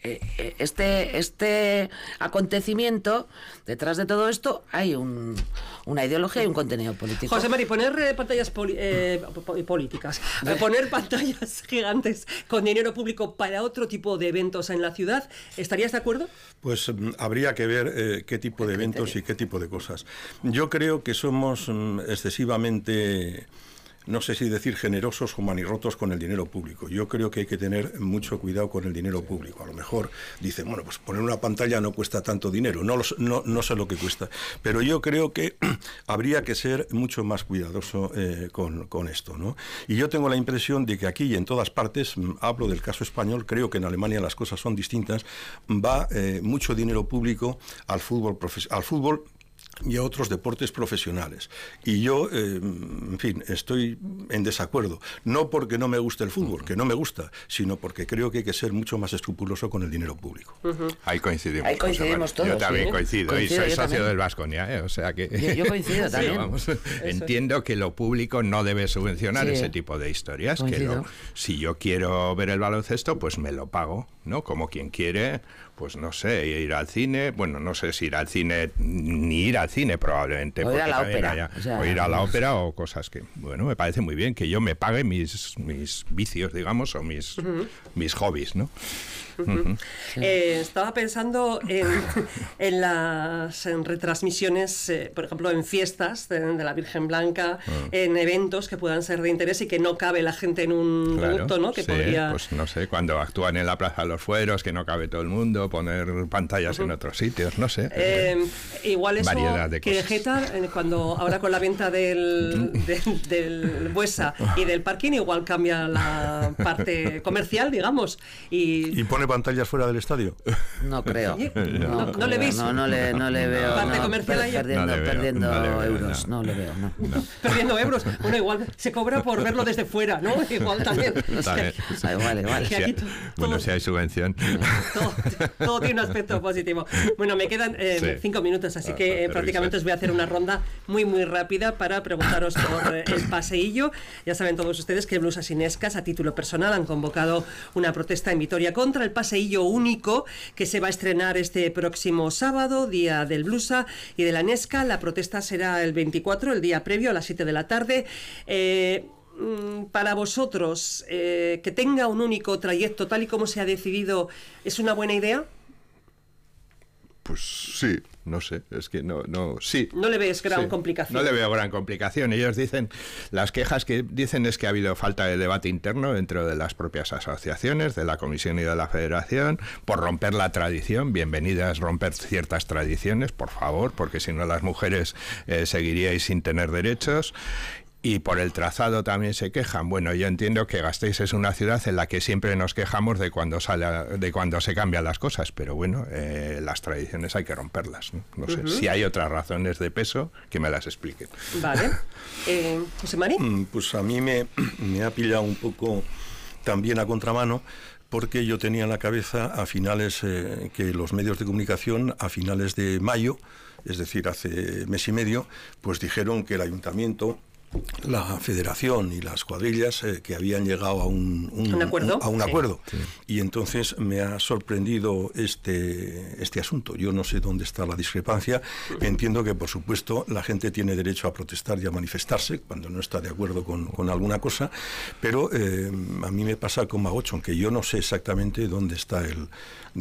este acontecimiento, detrás de todo esto, hay una ideología y un contenido político. José Mari, poner pantallas políticas, poner pantallas gigantes con dinero público para otro tipo de eventos en la ciudad, ¿estarías de acuerdo? Pues habría que ver qué tipo de eventos y qué tipo de cosas. Yo creo que somos excesivamente, no sé si decir generosos o manirrotos con el dinero público. Yo creo que hay que tener mucho cuidado con el dinero público. A lo mejor dicen, bueno, pues poner una pantalla no cuesta tanto dinero, no sé lo que cuesta, pero yo creo que habría que ser mucho más cuidadoso con esto, ¿no? Y yo tengo la impresión de que aquí y en todas partes, hablo del caso español, creo que en Alemania las cosas son distintas, va mucho dinero público al fútbol y a otros deportes profesionales. Y yo, en fin, estoy en desacuerdo. No porque no me guste el fútbol, que no me gusta, sino porque creo que hay que ser mucho más escrupuloso con el dinero público. Ahí coincidimos. Ahí coincidimos todos. Yo también coincido. Y soy socio también del Baskonia, o sea que... Yo coincido también. Sí, vamos, entiendo que lo público no debe subvencionar ese tipo de historias. Que si yo quiero ver el baloncesto, pues me lo pago, ¿no? Como quien quiere, pues no sé, ir al cine. Bueno, no sé si ir al cine, ni ir al cine probablemente. O ir a la ópera. O ir a la ópera o cosas que, bueno, me parece muy bien que yo me pague mis vicios, digamos, o mis hobbies, ¿no? Estaba pensando en las retransmisiones, por ejemplo, en fiestas de la Virgen Blanca, en eventos que puedan ser de interés y que no cabe la gente en un reducto, ¿no? Que podría... Pues no sé, cuando actúan en la Plaza de los Fueros, que no cabe todo el mundo, poner pantallas en otros sitios, no sé. Igual eso, variedad de cosas. Geta, cuando ahora con la venta del Buesa y del parking, igual cambia la parte comercial, digamos, y pone pantallas fuera del estadio. No creo. ¿No le veis? No le veo. Parte comercial ahí. Perdiendo euros. No le veo, no. Perdiendo euros. Bueno, igual se cobra por verlo desde fuera, ¿no? Igual también. Vale. Bueno, si hay subvención. Todo tiene un aspecto positivo. Bueno, me quedan 5 minutos, así que prácticamente os voy a hacer una ronda muy rápida para preguntaros por el paseillo. Ya saben todos ustedes que Blusas Inescas, a título personal, han convocado una protesta en Vitoria contra el paseillo único que se va a estrenar este próximo sábado, día del Blusa y de la Nesca. La protesta será el 24, el día previo, a las 7 de la tarde. Para vosotros, que tenga un único trayecto tal y como se ha decidido, ¿es una buena idea? Pues sí, no sé, es que sí. ¿No le ves gran complicación? No le veo gran complicación. Ellos dicen, las quejas que dicen es que ha habido falta de debate interno dentro de las propias asociaciones, de la Comisión y de la Federación, por romper la tradición. Bienvenidas romper ciertas tradiciones, por favor, porque si no las mujeres seguiríais sin tener derechos. Y por el trazado también se quejan. Bueno, yo entiendo que Gasteiz es una ciudad en la que siempre nos quejamos de cuando se cambian las cosas, pero bueno, las tradiciones hay que romperlas, no sé. Si hay otras razones de peso, que me las expliquen. Vale. José Mari. Pues a mí me ha pillado un poco también a contramano, porque yo tenía en la cabeza a finales, que los medios de comunicación a finales de mayo, es decir, hace mes y medio, pues dijeron que el ayuntamiento, la federación y las cuadrillas que habían llegado a un acuerdo. Sí. Y entonces me ha sorprendido este asunto. Yo no sé dónde está la discrepancia. Entiendo que, por supuesto, la gente tiene derecho a protestar y a manifestarse cuando no está de acuerdo con alguna cosa, pero a mí me pasa como a Gocho, aunque yo no sé exactamente dónde está